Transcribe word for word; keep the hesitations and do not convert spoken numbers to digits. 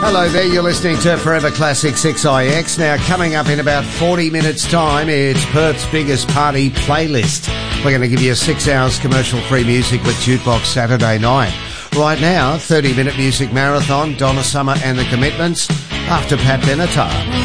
Hello there, you're listening to Forever Classic six I X. Now, coming up in about forty minutes' time, it's Perth's biggest party playlist. We're going to give you six hours commercial-free music with Jukebox Saturday night. Right now, thirty-minute music marathon, Donna Summer and the Commitments, after Pat Benatar.